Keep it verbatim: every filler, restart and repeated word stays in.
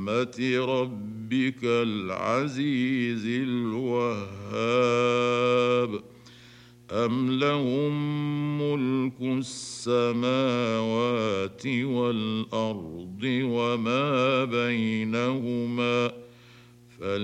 ربك العزيز الوهاب أم لهم ملك السماوات والأرض وما بينهما